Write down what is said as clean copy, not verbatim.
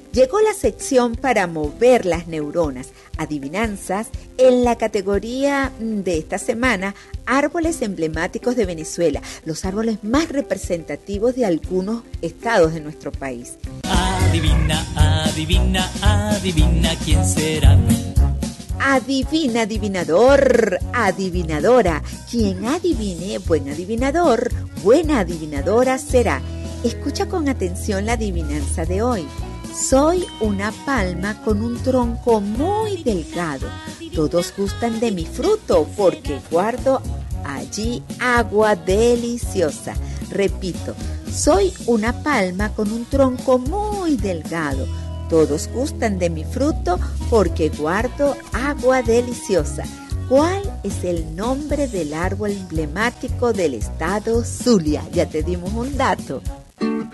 Llegó la sección para mover las neuronas, adivinanzas, en la categoría de esta semana, árboles emblemáticos de Venezuela, los árboles más representativos de algunos estados de nuestro país. Adivina, adivina, adivina quién será. Adivina, adivinador, adivinadora. Quien adivine, buen adivinador, buena adivinadora será. Escucha con atención la adivinanza de hoy. Soy una palma con un tronco muy delgado. Todos gustan de mi fruto porque guardo allí agua deliciosa. Repito, soy una palma con un tronco muy delgado. Todos gustan de mi fruto porque guardo agua deliciosa. ¿Cuál es el nombre del árbol emblemático del estado Zulia? Ya te dimos un dato.